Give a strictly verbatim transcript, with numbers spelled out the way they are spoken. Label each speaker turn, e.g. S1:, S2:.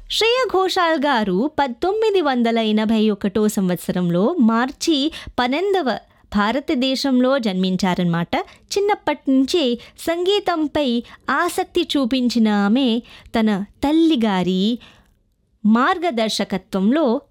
S1: శ్రేయా ఘోషాల్ గారు పంతొమ్మిది వందల ఎనభై ఒకటో సంవత్సరంలో మార్చి పన్నెండవ భారతదేశంలో జన్మించారన్నమాట. చిన్నప్పటి నుంచే సంగీతంపై ఆసక్తి చూపించిన ఆమె తన తల్లిగారి మార్గదర్శకత్వంలో